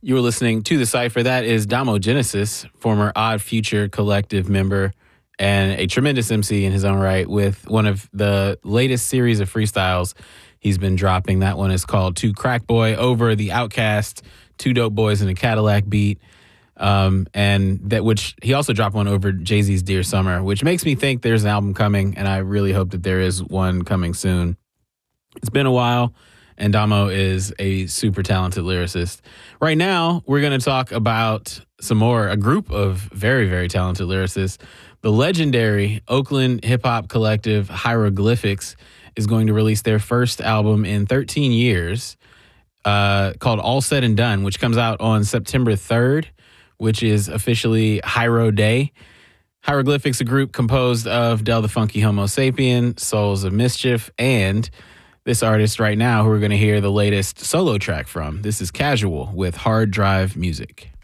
You were listening to The Cypher. That is Damo Genesis, former Odd Future Collective member and a tremendous MC in his own right, with one of the latest series of freestyles he's been dropping. That one is called To Crack Boy over the Outkast, Two Dope Boys in a Cadillac beat. And that which he also dropped one over Jay-Z's Dear Summer, which makes me think there's an album coming, and I really hope that there is one coming soon. It's been a while, and Damo is a super talented lyricist. Right now, we're going to talk about a group of very, very talented lyricists. The legendary Oakland hip-hop collective Hieroglyphics is going to release their first album in 13 years called All Said and Done, which comes out on September 3rd, which is officially Hyro Day. Hieroglyphics, a group composed of Del the Funky Homo Sapien, Souls of Mischief, and this artist right now who we're going to hear the latest solo track from. This is Casual with Hard Drive Music.